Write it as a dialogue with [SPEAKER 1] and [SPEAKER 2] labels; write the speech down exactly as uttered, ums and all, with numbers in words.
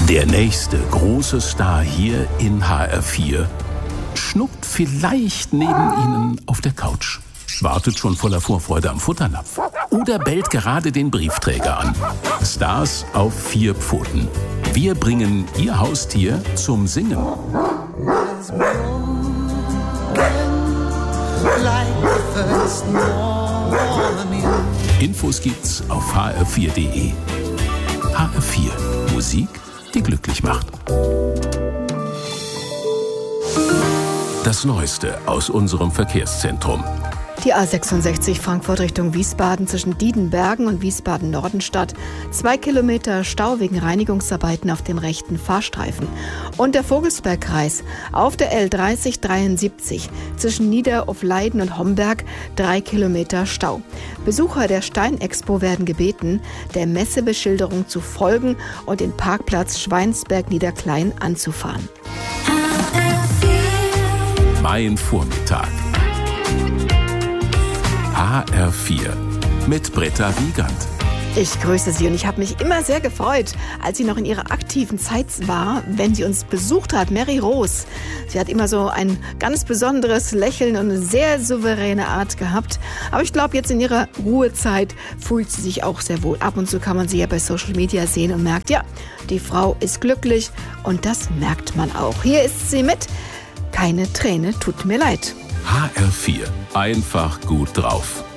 [SPEAKER 1] Der nächste große Star hier in H R vier schnuckt vielleicht neben Ihnen auf der Couch, wartet schon voller Vorfreude am Futternapf oder bellt gerade den Briefträger an. Stars auf vier Pfoten. Wir bringen Ihr Haustier zum Singen. Infos gibt's auf h r vier punkt d e. H R vier. Musik, die glücklich macht. Das Neueste aus unserem Verkehrszentrum.
[SPEAKER 2] Die A sechsundsechzig Frankfurt Richtung Wiesbaden zwischen Diedenbergen und Wiesbaden-Nordenstadt. Zwei Kilometer Stau wegen Reinigungsarbeiten auf dem rechten Fahrstreifen. Und der Vogelsbergkreis auf der L dreißig dreiundsiebzig zwischen Niederofleiden und Homberg. Drei Kilometer Stau. Besucher der Steinexpo werden gebeten, der Messebeschilderung zu folgen und den Parkplatz Schweinsberg-Niederklein anzufahren.
[SPEAKER 1] Mein Vormittag. H R vier mit Britta Wiegand.
[SPEAKER 2] Ich grüße Sie und ich habe mich immer sehr gefreut, als sie noch in ihrer aktiven Zeit war, wenn sie uns besucht hat, Mary Rose. Sie hat immer so ein ganz besonderes Lächeln und eine sehr souveräne Art gehabt. Aber ich glaube, jetzt in ihrer Ruhezeit fühlt sie sich auch sehr wohl. Ab und zu kann man sie ja bei Social Media sehen und merkt, ja, die Frau ist glücklich und das merkt man auch. Hier ist sie mit Keine Träne, tut mir leid.
[SPEAKER 1] H R vier. Einfach gut drauf.